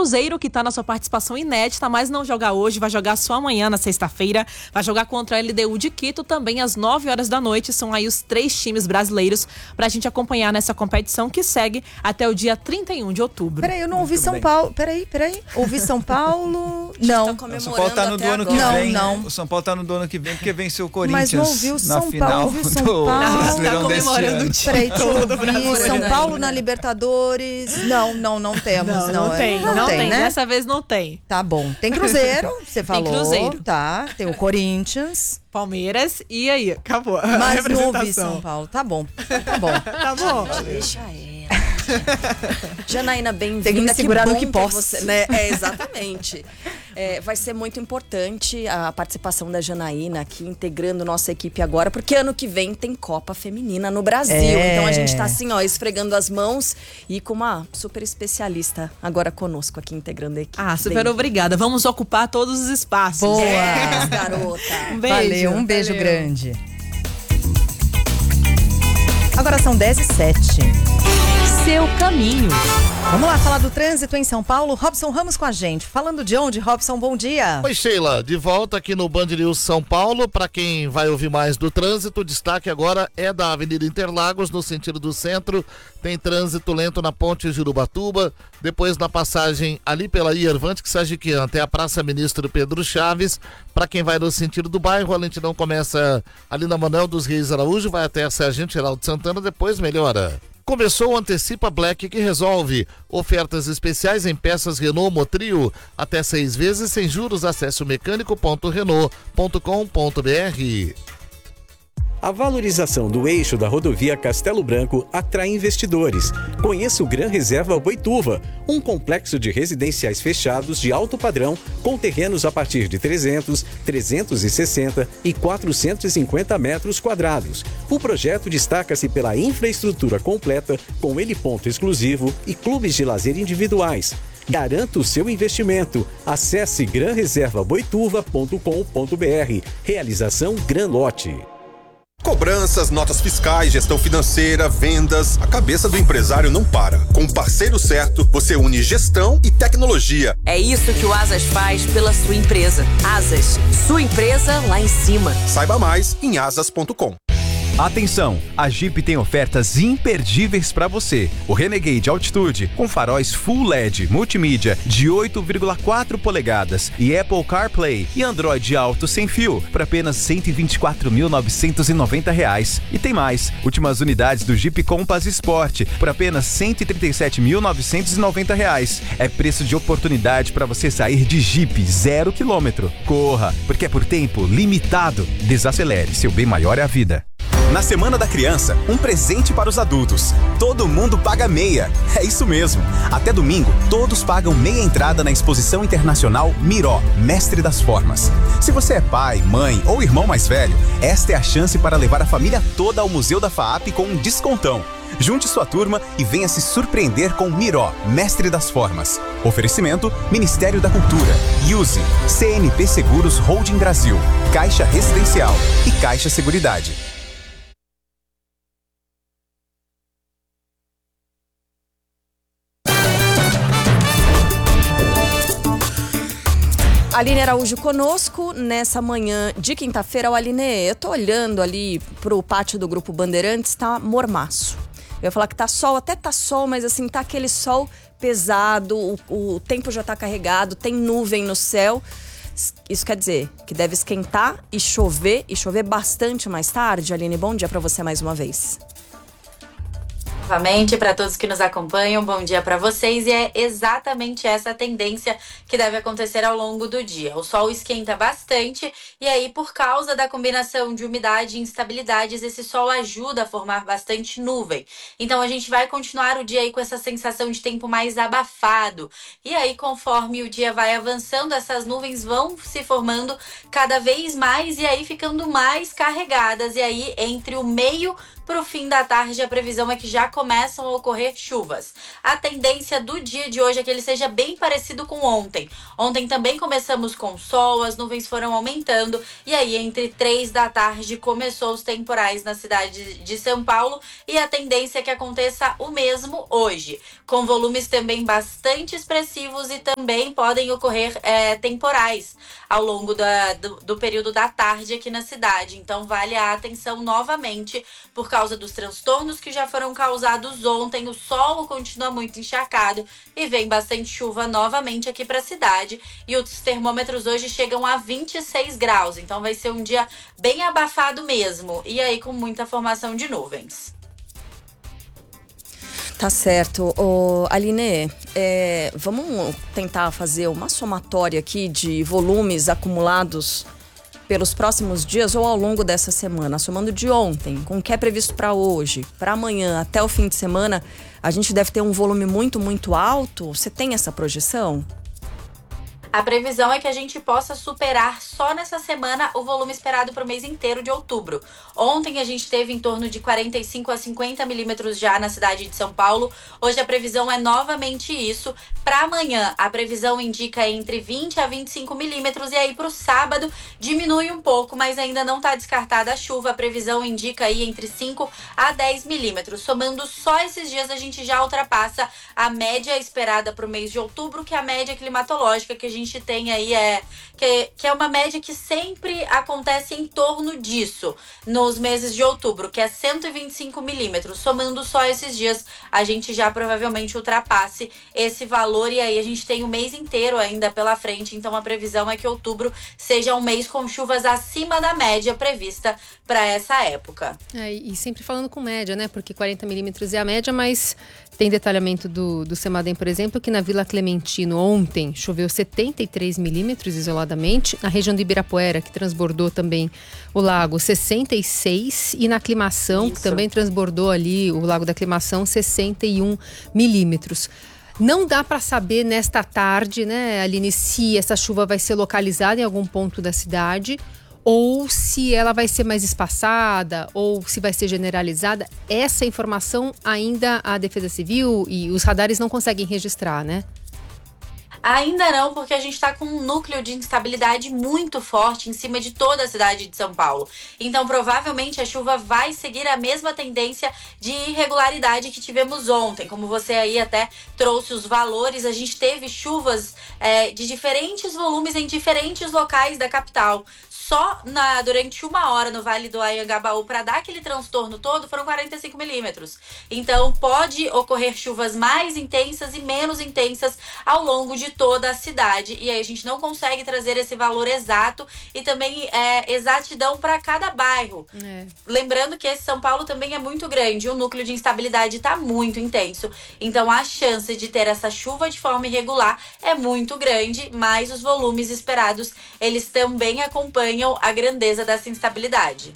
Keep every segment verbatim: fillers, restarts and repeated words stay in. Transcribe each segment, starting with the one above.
Cruzeiro, que tá na sua participação inédita, mas não joga hoje, vai jogar só amanhã, na sexta-feira. Vai jogar contra a L D U de Quito, também às nove horas da noite. São aí os três times brasileiros pra gente acompanhar nessa competição que segue até o dia trinta e um de outubro. Peraí, eu não ouvi São Paulo. Peraí, peraí. Ouvi São Paulo? Não. O São Paulo tá no do ano que não, vem. Não. O São Paulo tá no do ano que vem porque venceu o Corinthians. Mas não ouviu São na final Paulo, ouviu São do Paulo. Brasileirão deste ano. Peraí, deixa eu ouvir. São Paulo na Libertadores. Não, não, não temos. Não, não, não tem, não, não tem, tem né? Dessa vez não tem. Tá bom. Tem Cruzeiro, você falou. Tem Cruzeiro. Tá, tem o Corinthians. Palmeiras, e aí? Acabou. Mas não ouvi São Paulo. Tá bom, tá bom. Tá bom. Deixa ela. Janaína, bem-vinda. Tem que me segurar no que posso. Você, né? É, exatamente. É, vai ser muito importante a participação da Janaína aqui, integrando nossa equipe agora, porque ano que vem tem Copa Feminina no Brasil. É. Então a gente tá assim, ó, esfregando as mãos e com uma super especialista agora conosco aqui, integrando a equipe. Ah, super bem. Obrigada. Vamos ocupar todos os espaços. Boa! É, garota. Um beijo. Valeu, um beijo Valeu. grande. Agora são dez e sete. Seu caminho. Vamos lá falar do trânsito em São Paulo. Robson Ramos com a gente. Falando de onde, Robson? Bom dia. Oi, Sheila. De volta aqui no Band News São Paulo. Para quem vai ouvir mais do trânsito, o destaque agora é da Avenida Interlagos, no sentido do centro. Tem trânsito lento na Ponte Jurubatuba. Depois na passagem ali pela Iervante Sagiquian até a Praça Ministro Pedro Chaves. Para quem vai no sentido do bairro, a lentidão começa ali na Manuel dos Reis Araújo, vai até a Sargento Geraldo Santana, depois melhora. Começou o Antecipa Black que resolve. Ofertas especiais em peças Renault Motrio. Até seis vezes sem juros. Acesse o mecânico ponto renault ponto com ponto br. A valorização do eixo da rodovia Castelo Branco atrai investidores. Conheça o Gran Reserva Boituva, um complexo de residenciais fechados de alto padrão com terrenos a partir de trezentos, trezentos e sessenta e quatrocentos e cinquenta metros quadrados. O projeto destaca-se pela infraestrutura completa, com heliponto exclusivo e clubes de lazer individuais. Garanta o seu investimento. Acesse gran reserva boituva ponto com ponto br. Realização Gran Lote. Cobranças, notas fiscais, gestão financeira, vendas. A cabeça do empresário não para. Com o parceiro certo, você une gestão e tecnologia. É isso que o Asas faz pela sua empresa. Asas, sua empresa lá em cima. Saiba mais em asas ponto com. Atenção, a Jeep tem ofertas imperdíveis para você. O Renegade Altitude com faróis Full L E D multimídia de oito vírgula quatro polegadas e Apple CarPlay e Android Auto sem fio por apenas cento e vinte e quatro mil novecentos e noventa reais. E tem mais, últimas unidades do Jeep Compass Sport por apenas cento e trinta e sete mil novecentos e noventa reais. É preço de oportunidade para você sair de Jeep zero quilômetro. Corra, porque é por tempo limitado. Desacelere, seu bem maior é a vida. Na Semana da Criança, um presente para os adultos. Todo mundo paga meia. É isso mesmo. Até domingo, todos pagam meia entrada na Exposição Internacional Miró, Mestre das Formas. Se você é pai, mãe ou irmão mais velho, esta é a chance para levar a família toda ao Museu da FAAP com um descontão. Junte sua turma e venha se surpreender com Miró, Mestre das Formas. Oferecimento, Ministério da Cultura, Use, C N P Seguros Holding Brasil, Caixa Residencial e Caixa Seguridade. Aline Araújo conosco nessa manhã de quinta-feira. O Aline, eu tô olhando ali pro pátio do Grupo Bandeirantes, tá mormaço. Eu ia falar que tá sol, até tá sol, mas assim, tá aquele sol pesado, o, o tempo já tá carregado, tem nuvem no céu. Isso quer dizer que deve esquentar e chover, e chover bastante mais tarde. Aline, bom dia pra você mais uma vez. Novamente, para todos que nos acompanham, bom dia para vocês. E é exatamente essa tendência que deve acontecer ao longo do dia. O sol esquenta bastante e aí, por causa da combinação de umidade e instabilidades, esse sol ajuda a formar bastante nuvem. Então, a gente vai continuar o dia aí com essa sensação de tempo mais abafado. E aí, conforme o dia vai avançando, essas nuvens vão se formando cada vez mais e aí ficando mais carregadas. E aí, entre o meio para o fim da tarde, a previsão é que já começam a ocorrer chuvas. A tendência do dia de hoje é que ele seja bem parecido com ontem. Ontem também começamos com sol, as nuvens foram aumentando e aí entre três da tarde começou os temporais na cidade de São Paulo e a tendência é que aconteça o mesmo hoje, com volumes também bastante expressivos e também podem ocorrer é, temporais ao longo da, do, do período da tarde aqui na cidade. Então vale a atenção novamente por causa dos transtornos que já foram causados ontem. O solo continua muito encharcado e vem bastante chuva novamente aqui para a cidade. E os termômetros hoje chegam a vinte e seis graus. Então vai ser um dia bem abafado mesmo. E aí com muita formação de nuvens. Tá certo. Ô, Aline, é, vamos tentar fazer uma somatória aqui de volumes acumulados pelos próximos dias ou ao longo dessa semana, somando de ontem, com o que é previsto para hoje, para amanhã, até o fim de semana, a gente deve ter um volume muito, muito alto. Você tem essa projeção? A previsão é que a gente possa superar só nessa semana o volume esperado para o mês inteiro de outubro. Ontem a gente teve em torno de quarenta e cinco a cinquenta milímetros já na cidade de São Paulo. Hoje a previsão é novamente isso. Para amanhã, a previsão indica entre vinte a vinte e cinco milímetros e aí para o sábado diminui um pouco, mas ainda não está descartada a chuva. A previsão indica aí entre cinco a dez milímetros. Somando só esses dias, a gente já ultrapassa a média esperada para o mês de outubro, que é a média climatológica que a gente tem aí, é, que, que é uma média que sempre acontece em torno disso, nos meses de outubro, que é cento e vinte e cinco milímetros. Somando só esses dias, a gente já provavelmente ultrapasse esse valor e aí a gente tem o mês inteiro ainda pela frente. Então a previsão é que outubro seja um mês com chuvas acima da média prevista para essa época. É, e sempre falando com média, né? Porque quarenta milímetros é a média, mas tem detalhamento do, do CEMADEM, por exemplo, que na Vila Clementino ontem choveu setenta e três milímetros isoladamente. Na região do Ibirapuera, que transbordou também o lago, sessenta e seis. E na Aclimação, Isso. que também transbordou ali o Lago da Aclimação, sessenta e um milímetros. Não dá para saber nesta tarde, né, Aline, se essa chuva vai ser localizada em algum ponto da cidade ou se ela vai ser mais espaçada, ou se vai ser generalizada. Essa informação ainda a Defesa Civil e os radares não conseguem registrar, né? Ainda não, porque a gente está com um núcleo de instabilidade muito forte em cima de toda a cidade de São Paulo. Então, provavelmente, a chuva vai seguir a mesma tendência de irregularidade que tivemos ontem. Como você aí até trouxe os valores, a gente teve chuvas é, de diferentes volumes em diferentes locais da capital. Só na, durante uma hora no Vale do Anhangabaú, para dar aquele transtorno todo, foram quarenta e cinco milímetros. Então, pode ocorrer chuvas mais intensas e menos intensas ao longo de toda a cidade. E aí a gente não consegue trazer esse valor exato e também é, exatidão para cada bairro. É. Lembrando que esse São Paulo também é muito grande, o núcleo de instabilidade está muito intenso. Então, a chance de ter essa chuva de forma irregular é muito grande, mas os volumes esperados, eles também acompanham a grandeza dessa instabilidade.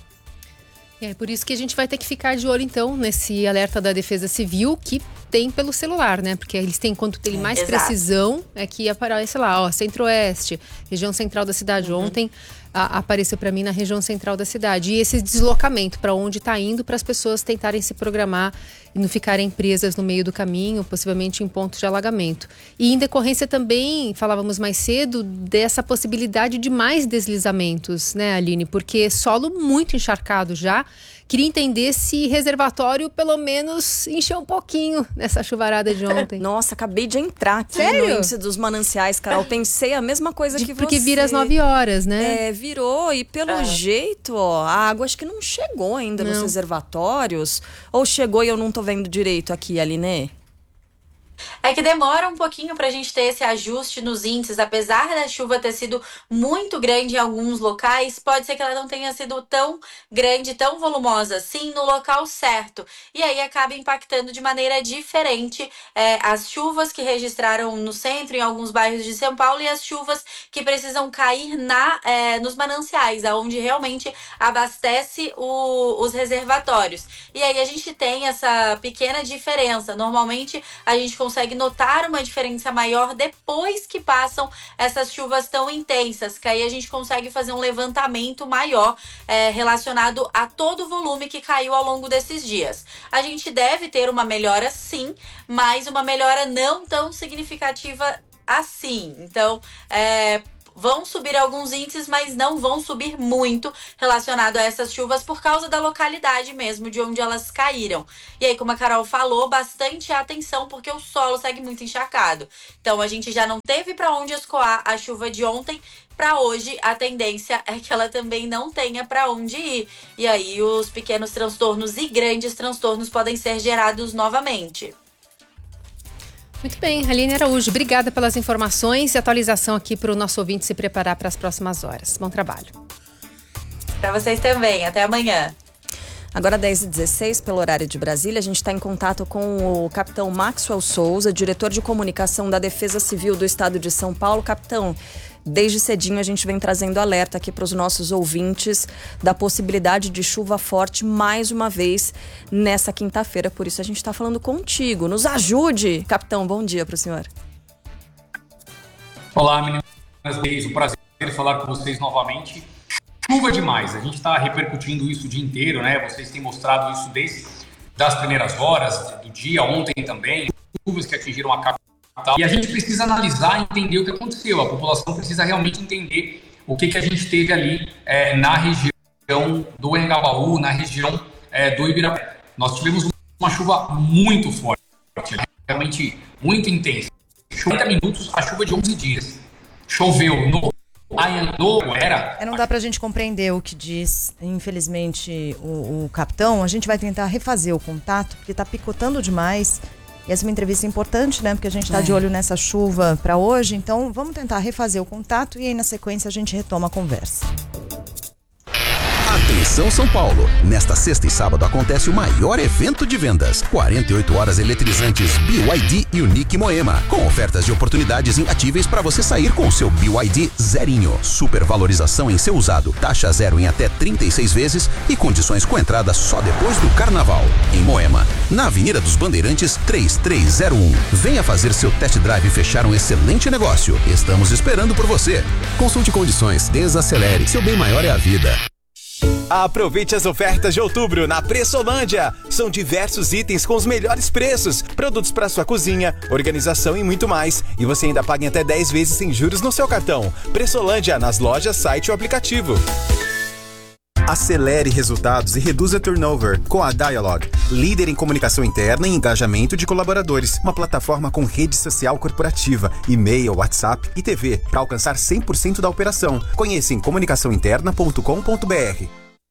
É por isso que a gente vai ter que ficar de olho, então, nesse alerta da Defesa Civil, que tem pelo celular, né? Porque eles têm, quanto tem mais é, precisão, é que aparece lá, ó, Centro-Oeste, região central da cidade. Uhum. Ontem a, apareceu para mim na região central da cidade. E esse deslocamento para onde está indo, para as pessoas tentarem se programar e não ficarem presas no meio do caminho, possivelmente em pontos de alagamento. E em decorrência também, falávamos mais cedo, dessa possibilidade de mais deslizamentos, né, Aline? Porque solo muito encharcado já. Queria entender se reservatório pelo menos encheu um pouquinho nessa chuvarada de ontem. Nossa, acabei de entrar aqui Sério? no índice dos mananciais, Carol. Pensei a mesma coisa de, que porque você. Porque vira às nove horas, né? É, virou. E pelo é. jeito, ó, a água acho que não chegou ainda não. nos reservatórios. Ou chegou e eu não tô vendo direito aqui, Aline? É que demora um pouquinho para a gente ter esse ajuste nos índices, apesar da chuva ter sido muito grande em alguns locais, pode ser que ela não tenha sido tão grande, tão volumosa assim no local certo. E aí acaba impactando de maneira diferente é, as chuvas que registraram no centro, em alguns bairros de São Paulo, e as chuvas que precisam cair na, é, nos mananciais, onde realmente abastece o, os reservatórios. E aí a gente tem essa pequena diferença. Normalmente a gente consegue consegue notar uma diferença maior depois que passam essas chuvas tão intensas, que aí a gente consegue fazer um levantamento maior é, relacionado a todo o volume que caiu ao longo desses dias. A gente deve ter uma melhora sim, mas uma melhora não tão significativa assim. Então, é... vão subir alguns índices, mas não vão subir muito relacionado a essas chuvas por causa da localidade mesmo, de onde elas caíram. E aí, como a Carol falou, bastante atenção, porque o solo segue muito encharcado. Então, a gente já não teve para onde escoar a chuva de ontem. Para hoje, a tendência é que ela também não tenha para onde ir. E aí, os pequenos transtornos e grandes transtornos podem ser gerados novamente. Muito bem, Aline Araújo, obrigada pelas informações e atualização aqui para o nosso ouvinte se preparar para as próximas horas. Bom trabalho. Para vocês também, até amanhã. Agora dez e dezesseis, pelo horário de Brasília, a gente está em contato com o capitão Maxwell Souza, diretor de comunicação da Defesa Civil do Estado de São Paulo. Capitão, desde cedinho a gente vem trazendo alerta aqui para os nossos ouvintes da possibilidade de chuva forte mais uma vez nessa quinta-feira. Por isso a gente está falando contigo. Nos ajude, capitão. Bom dia para o senhor. Olá, meninas. Um prazer falar com vocês novamente. Chuva demais. A gente está repercutindo isso o dia inteiro, né? Vocês têm mostrado isso desde as primeiras horas do dia, ontem também. Chuvas que atingiram a capital. E a gente precisa analisar e entender o que aconteceu. A população precisa realmente entender o que, que a gente teve ali é, na região do Anhangabaú, na região é, do Ibirapuera. Nós tivemos uma chuva muito forte, realmente muito intensa. quarenta minutos, a chuva de onze dias. Choveu no Anhangabaú. É, não dá pra gente compreender o que diz, infelizmente, o, o capitão. A gente vai tentar refazer o contato, porque tá picotando demais. E essa é uma entrevista importante, né? Porque a gente está é. de olho nessa chuva para hoje. Então, vamos tentar refazer o contato e aí, na sequência, a gente retoma a conversa. Atenção São Paulo! Nesta sexta e sábado acontece o maior evento de vendas. quarenta e oito horas eletrizantes B Y D Unique Moema. Com ofertas de oportunidades imbatíveis para você sair com o seu B Y D zerinho. Supervalorização em seu usado. Taxa zero em até trinta e seis vezes e condições com entrada só depois do carnaval. Em Moema, na Avenida dos Bandeirantes três três zero um. Venha fazer seu test drive e fechar um excelente negócio. Estamos esperando por você. Consulte condições. Desacelere. Seu bem maior é a vida. Aproveite as ofertas de outubro na Pressolândia. São diversos itens com os melhores preços, produtos para sua cozinha, organização e muito mais. E você ainda paga em até dez vezes sem juros no seu cartão. Pressolândia, nas lojas, site ou aplicativo. Acelere resultados e reduza turnover com a Dialog, líder em comunicação interna e engajamento de colaboradores. Uma plataforma com rede social corporativa, e-mail, WhatsApp e T V para alcançar cem por cento da operação. Conheça em comunicação interna ponto com ponto b r.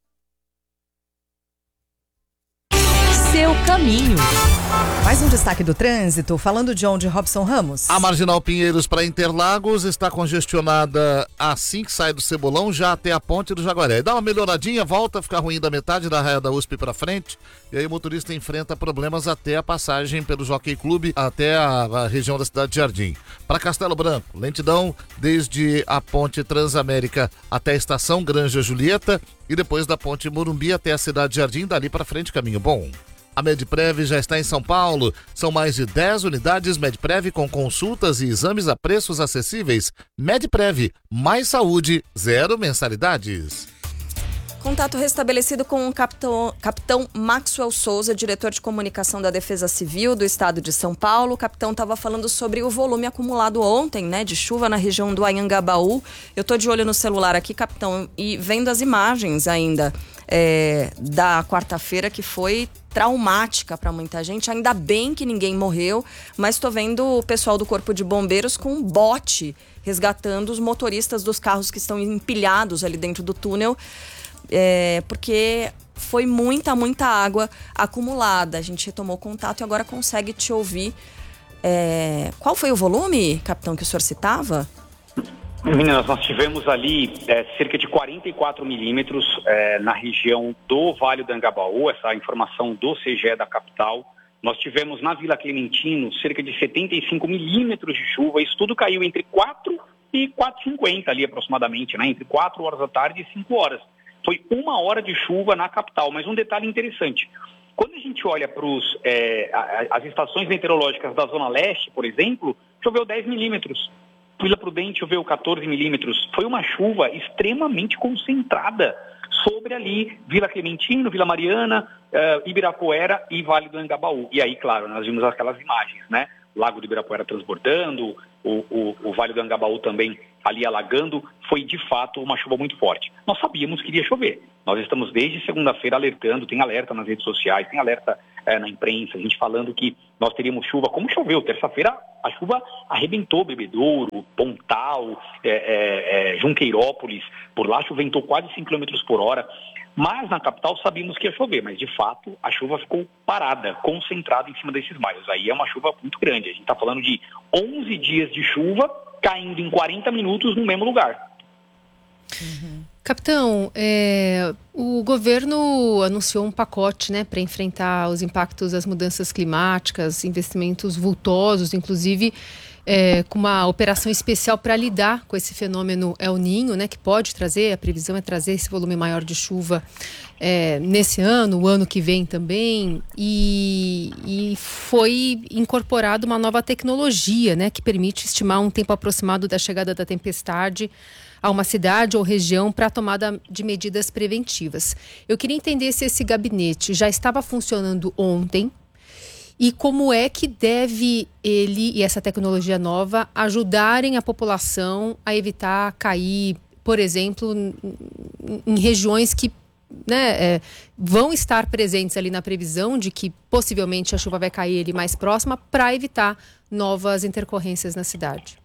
Seu caminho. Mais um destaque do trânsito, falando de onde, Robson Ramos? A Marginal Pinheiros para Interlagos está congestionada assim que sai do Cebolão, já até a Ponte do Jaguaré. Dá uma melhoradinha, volta a ficar ruim da metade da raia da U S P para frente, e aí o motorista enfrenta problemas até a passagem pelo Jockey Clube, até a, a região da Cidade de Jardim. Para Castelo Branco, lentidão desde a Ponte Transamérica até a Estação Granja Julieta, e depois da Ponte Morumbi até a Cidade de Jardim, dali para frente caminho bom. A Medprev já está em São Paulo. São mais de dez unidades Medprev com consultas e exames a preços acessíveis. Medprev, mais saúde, zero mensalidades. Contato restabelecido com o capitão, capitão Maxwell Souza, diretor de comunicação da Defesa Civil do Estado de São Paulo. O capitão estava falando sobre o volume acumulado ontem, né, de chuva na região do Anhangabaú. Eu estou de olho no celular aqui, capitão, e vendo as imagens ainda é, da quarta-feira, que foi traumática para muita gente. Ainda bem que ninguém morreu, mas estou vendo o pessoal do Corpo de Bombeiros com um bote resgatando os motoristas dos carros que estão empilhados ali dentro do túnel. É, porque foi muita, muita água acumulada. A gente retomou contato e agora consegue te ouvir. É, qual foi o volume, capitão, que o senhor citava? Meninas, nós tivemos ali é, cerca de quarenta e quatro milímetros é, na região do Vale do Anhangabaú, essa informação do C G E da capital. Nós tivemos na Vila Clementino cerca de setenta e cinco milímetros de chuva. Isso tudo caiu entre quatro e quatro e cinquenta ali aproximadamente, né? Entre quatro horas da tarde e cinco horas. Foi uma hora de chuva na capital, mas um detalhe interessante, Quando a gente olha para é, as estações meteorológicas da Zona Leste, por exemplo, choveu dez milímetros. Vila Prudente choveu quatorze milímetros. Foi uma chuva extremamente concentrada sobre ali Vila Clementino, Vila Mariana, uh, Ibirapuera e Vale do Anhangabaú. E aí, claro, nós vimos aquelas imagens, né? O Lago do Ibirapuera transbordando, o, o, o Vale do Anhangabaú também ali alagando. Foi, de fato, uma chuva muito forte. Nós sabíamos que iria chover. Nós estamos desde segunda-feira alertando, tem alerta nas redes sociais, tem alerta é, na imprensa, a gente falando que nós teríamos chuva, como choveu. Terça-feira a chuva arrebentou Bebedouro, Pontal, é, é, é, Junqueirópolis, por lá chuventou quase cinco quilômetros por hora. Mas na capital sabíamos que ia chover, mas de fato a chuva ficou parada, concentrada em cima desses mares. Aí é uma chuva muito grande, a gente está falando de onze dias de chuva caindo em quarenta minutos no mesmo lugar. Uhum. Capitão, é, o governo anunciou um pacote, né, para enfrentar os impactos das mudanças climáticas, investimentos vultosos, inclusive é, com uma operação especial para lidar com esse fenômeno El Niño, né, que pode trazer, a previsão é trazer esse volume maior de chuva é, nesse ano, o ano que vem também, e, e foi incorporada uma nova tecnologia, né, que permite estimar um tempo aproximado da chegada da tempestade a uma cidade ou região para a tomada de medidas preventivas. Eu queria entender se esse gabinete já estava funcionando ontem e como é que deve ele e essa tecnologia nova ajudarem a população a evitar cair, por exemplo, em, em regiões que, né, é, vão estar presentes ali na previsão de que possivelmente a chuva vai cair ali mais próxima para evitar novas intercorrências na cidade.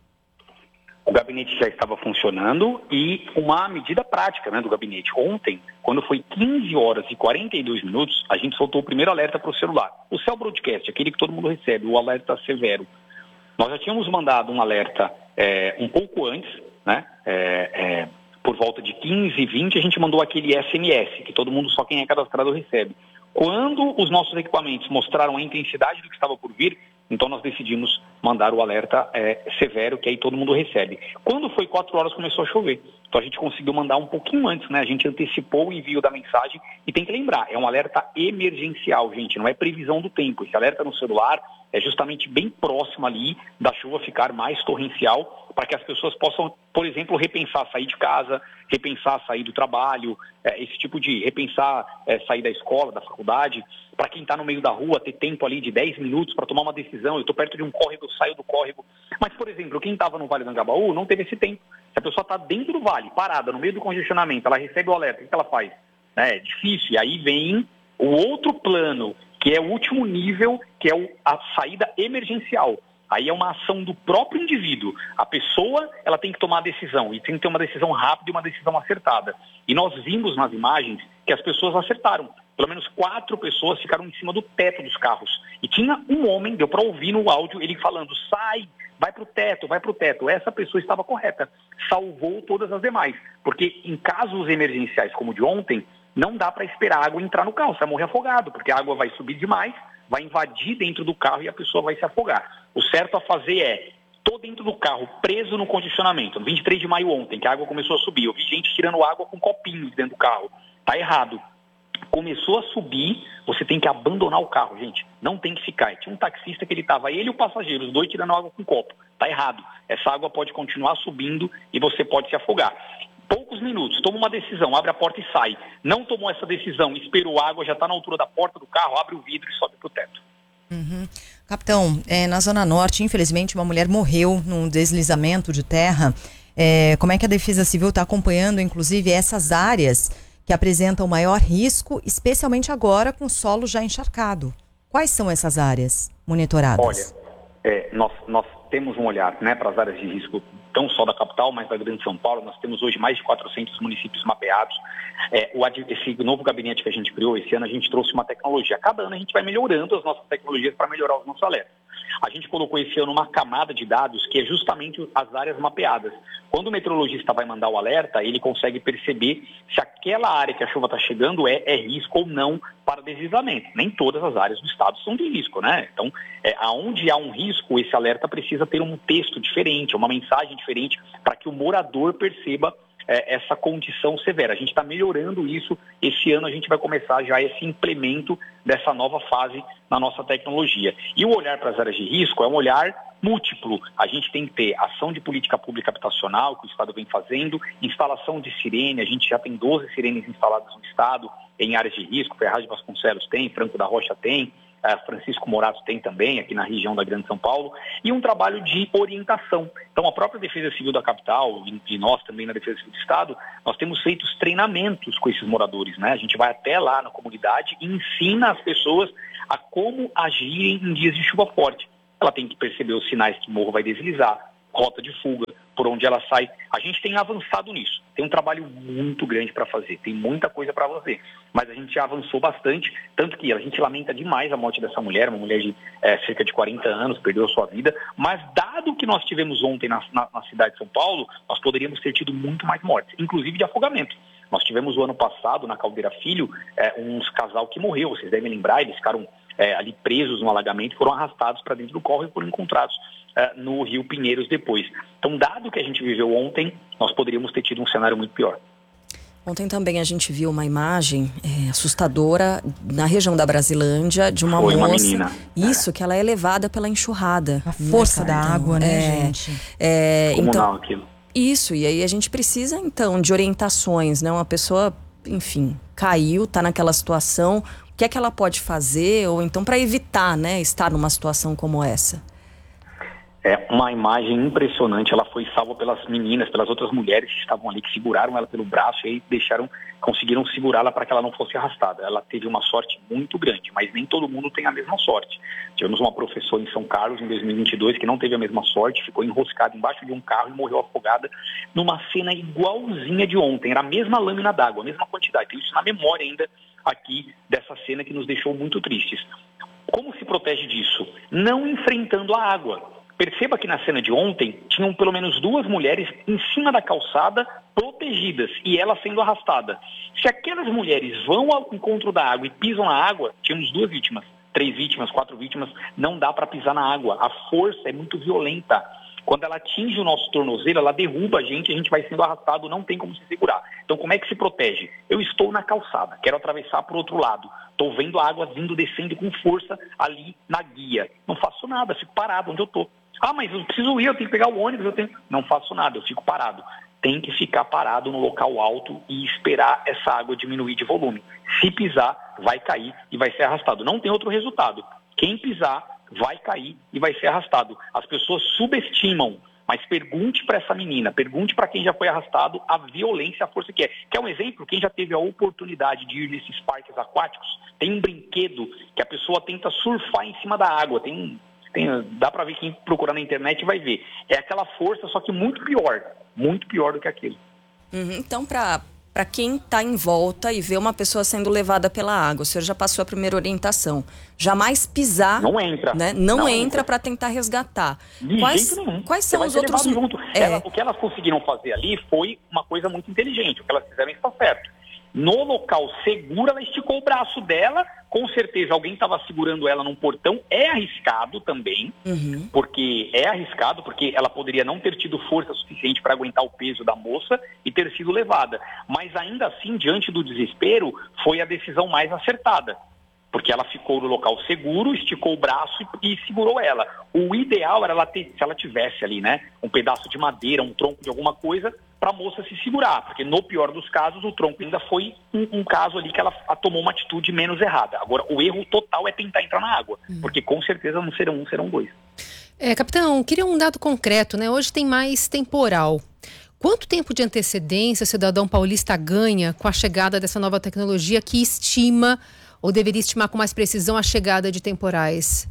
O gabinete já estava funcionando e uma medida prática, né, do gabinete. Ontem, quando foi quinze horas e quarenta e dois minutos, a gente soltou o primeiro alerta para o celular. O Cell Broadcast, aquele que todo mundo recebe, o alerta severo. Nós já tínhamos mandado um alerta é, um pouco antes, né, é, é, por volta de quinze e vinte, a gente mandou aquele S M S, que todo mundo, só quem é cadastrado, recebe. Quando os nossos equipamentos mostraram a intensidade do que estava por vir, então nós decidimos mandar o alerta é, severo, que aí todo mundo recebe. Quando foi quatro horas, começou a chover. Então a gente conseguiu mandar um pouquinho antes, né? A gente antecipou o envio da mensagem e tem que lembrar, é um alerta emergencial, gente, não é previsão do tempo. Esse alerta no celular é justamente bem próximo ali da chuva ficar mais torrencial, para que as pessoas possam, por exemplo, repensar sair de casa, repensar sair do trabalho, é, esse tipo de repensar é, sair da escola, da faculdade. Para quem está no meio da rua, ter tempo ali de dez minutos para tomar uma decisão. Eu estou perto de um córrego, eu saio do córrego. Mas, por exemplo, quem estava no Vale do Anhangabaú não teve esse tempo. Se a pessoa está dentro do vale, parada, no meio do congestionamento, ela recebe o alerta, o que ela faz? É difícil. E aí vem o outro plano, que é o último nível, que é a saída emergencial. Aí é uma ação do próprio indivíduo. A pessoa, ela tem que tomar a decisão, e tem que ter uma decisão rápida e uma decisão acertada. E nós vimos nas imagens que as pessoas acertaram. Pelo menos quatro pessoas ficaram em cima do teto dos carros. E tinha um homem, deu para ouvir no áudio, ele falando, sai, vai para o teto, vai para o teto. Essa pessoa estava correta, salvou todas as demais. Porque em casos emergenciais como o de ontem, não dá para esperar a água entrar no carro, você vai morrer afogado, porque a água vai subir demais, vai invadir dentro do carro e a pessoa vai se afogar. O certo a fazer é, tô dentro do carro, preso no condicionamento, no vinte e três de maio ontem, que a água começou a subir, eu vi gente tirando água com copinhos dentro do carro, tá errado. Começou a subir, você tem que abandonar o carro, gente, não tem que ficar. E tinha um taxista que ele estava, ele e o passageiro, os dois tirando água com copo, tá errado. Essa água pode continuar subindo e você pode se afogar. Poucos minutos, toma uma decisão, abre a porta e sai. Não tomou essa decisão, esperou a água, já está na altura da porta do carro, abre o vidro e sobe para o teto. Uhum. Capitão, é, na Zona Norte, infelizmente, uma mulher morreu num deslizamento de terra. É, como é que a Defesa Civil está acompanhando, inclusive, essas áreas que apresentam maior risco, especialmente agora com o solo já encharcado? Quais são essas áreas monitoradas? Olha, é, nós, nós temos um olhar, né, para as áreas de risco, não só da capital, mas da Grande São Paulo. Nós temos hoje mais de quatrocentos municípios mapeados. É, o, esse novo gabinete que a gente criou esse ano, a gente trouxe uma tecnologia. Cada ano a gente vai melhorando as nossas tecnologias para melhorar os nossos alertas. A gente colocou esse ano uma camada de dados que é justamente as áreas mapeadas. Quando o meteorologista vai mandar o alerta, ele consegue perceber se aquela área que a chuva está chegando é, é risco ou não para deslizamento. Nem todas as áreas do estado são de risco, né? Então, é, aonde há um risco, esse alerta precisa ter um texto diferente, uma mensagem diferente, para que o morador perceba é, essa condição severa. A gente está melhorando isso. Esse ano a gente vai começar já esse implemento dessa nova fase na nossa tecnologia. E o olhar para as áreas de risco é um olhar múltiplo. A gente tem que ter ação de política pública habitacional, que o Estado vem fazendo, instalação de sirene, a gente já tem doze sirenes instaladas no Estado, em áreas de risco, Ferraz de Vasconcelos tem, Franco da Rocha tem, Francisco Morato tem também, aqui na região da Grande São Paulo, e um trabalho de orientação. Então, a própria Defesa Civil da capital, e nós também na Defesa Civil do Estado, nós temos feito treinamentos com esses moradores, né? A gente vai até lá na comunidade e ensina as pessoas a como agirem em dias de chuva forte. Ela tem que perceber os sinais que o morro vai deslizar, rota de fuga, por onde ela sai. A gente tem avançado nisso. Tem um trabalho muito grande para fazer, tem muita coisa para fazer. Mas a gente já avançou bastante, tanto que a gente lamenta demais a morte dessa mulher, uma mulher de é, cerca de quarenta anos, perdeu a sua vida. Mas dado o que nós tivemos ontem na, na, na cidade de São Paulo, nós poderíamos ter tido muito mais mortes, inclusive de afogamento. Nós tivemos o ano passado, na Caldeira Filho, é, uns casal que morreu, vocês devem lembrar, eles ficaram é, ali presos no alagamento, foram arrastados para dentro do córrego e foram encontrados é, no Rio Pinheiros depois. Então, dado o que a gente viveu ontem, nós poderíamos ter tido um cenário muito pior. Ontem também a gente viu uma imagem é, assustadora na região da Brasilândia de uma Foi moça. Uma menina. Isso, é. que ela é levada pela enxurrada. A força né, da então, água, né, é, gente? É, Como então, não aquilo? Isso, e aí a gente precisa então de orientações, né? Uma pessoa, enfim, caiu, tá naquela situação, o que é que ela pode fazer, ou então para evitar, né, estar numa situação como essa? É uma imagem impressionante, ela foi salva pelas meninas, pelas outras mulheres que estavam ali, que seguraram ela pelo braço e aí deixaram, conseguiram segurá-la para que ela não fosse arrastada. Ela teve uma sorte muito grande, mas nem todo mundo tem a mesma sorte. Tivemos uma professora em São Carlos, em dois mil e vinte e dois, que não teve a mesma sorte, ficou enroscada embaixo de um carro e morreu afogada numa cena igualzinha de ontem. Era a mesma lâmina d'água, a mesma quantidade. Tenho isso na memória ainda aqui dessa cena que nos deixou muito tristes. Como se protege disso? Não enfrentando a água. Perceba que na cena de ontem, tinham pelo menos duas mulheres em cima da calçada, protegidas, e ela sendo arrastada. Se aquelas mulheres vão ao encontro da água e pisam na água, tínhamos duas vítimas, três vítimas, quatro vítimas, não dá para pisar na água. A força é muito violenta. Quando ela atinge o nosso tornozelo, ela derruba a gente, a gente vai sendo arrastado, não tem como se segurar. Então, como é que se protege? Eu estou na calçada, quero atravessar para o outro lado. Estou vendo a água vindo, descendo com força ali na guia. Não faço nada, fico parado onde eu estou. Ah, mas eu preciso ir, eu tenho que pegar o ônibus, eu tenho... Não faço nada, eu fico parado. Tem que ficar parado no local alto e esperar essa água diminuir de volume. Se pisar, vai cair e vai ser arrastado. Não tem outro resultado. Quem pisar, vai cair e vai ser arrastado. As pessoas subestimam, mas pergunte para essa menina, pergunte para quem já foi arrastado a violência, a força que é. Quer um exemplo? Quem já teve a oportunidade de ir nesses parques aquáticos, tem um brinquedo que a pessoa tenta surfar em cima da água, tem um... Tem, dá para ver, quem procurar na internet vai ver. É aquela força, só que muito pior. Muito pior do que aquilo. Uhum, então, para para quem está em volta e vê uma pessoa sendo levada pela água, o senhor já passou a primeira orientação. Jamais pisar. Não entra. Né? Não, não entra para tentar resgatar. De quais, jeito nenhum. Quais são Você os outros... Junto. É. Ela, o que elas conseguiram fazer ali foi uma coisa muito inteligente. O que elas fizeram está certo. No local seguro, ela esticou o braço dela. Com certeza, alguém estava segurando ela num portão. É arriscado também, uhum. porque é arriscado, porque ela poderia não ter tido força suficiente para aguentar o peso da moça e ter sido levada. Mas ainda assim, diante do desespero, foi a decisão mais acertada. Porque ela ficou no local seguro, esticou o braço e, e segurou ela. O ideal era ela ter, se ela tivesse ali, né, um pedaço de madeira, um tronco de alguma coisa, para a moça se segurar. Porque no pior dos casos, o tronco ainda foi um, um caso ali que ela tomou uma atitude menos errada. Agora, o erro total é tentar entrar na água. Hum. Porque com certeza não serão um, serão dois. É, capitão, queria um dado concreto, né? Hoje tem mais temporal. Quanto tempo de antecedência o cidadão paulista ganha com a chegada dessa nova tecnologia que estima ou deveria estimar com mais precisão a chegada de temporais?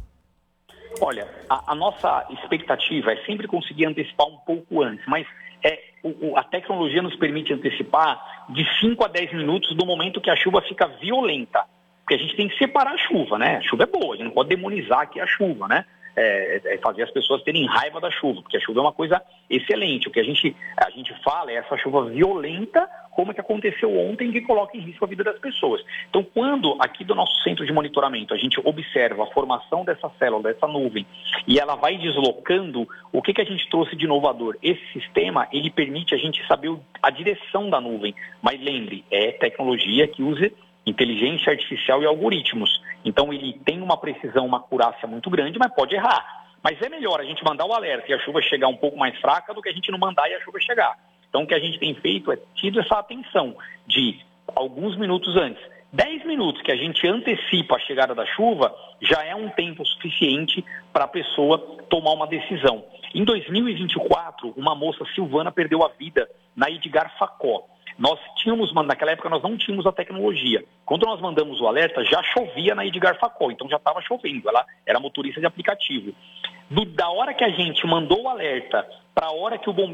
Olha, a, a nossa expectativa é sempre conseguir antecipar um pouco antes, mas é, o, a tecnologia nos permite antecipar de cinco a dez minutos do momento que a chuva fica violenta. Porque a gente tem que separar a chuva, né? A chuva é boa, a gente não pode demonizar aqui a chuva, né? É, é fazer as pessoas terem raiva da chuva, porque a chuva é uma coisa excelente. O que a gente, a gente fala é essa chuva violenta como é que aconteceu ontem, que coloca em risco a vida das pessoas. Então, quando aqui do nosso centro de monitoramento a gente observa a formação dessa célula, dessa nuvem, e ela vai deslocando, o que, que a gente trouxe de inovador? Esse sistema, ele permite a gente saber a direção da nuvem, mas lembre, é tecnologia que usa inteligência artificial e algoritmos. Então, ele tem uma precisão, uma acurácia muito grande, mas pode errar. Mas é melhor a gente mandar o alerta e a chuva chegar um pouco mais fraca do que a gente não mandar e a chuva chegar. Então, o que a gente tem feito é tido essa atenção de alguns minutos antes. Dez minutos que a gente antecipa a chegada da chuva já é um tempo suficiente para a pessoa tomar uma decisão. Em dois mil e vinte e quatro, uma moça, Silvana, perdeu a vida na Edgar Facó. Nós tínhamos, naquela época nós não tínhamos a tecnologia. Quando nós mandamos o alerta, já chovia na Edgar Facó, então já estava chovendo, ela era motorista de aplicativo. Do, da hora que a gente mandou o alerta para a hora que o bombeiro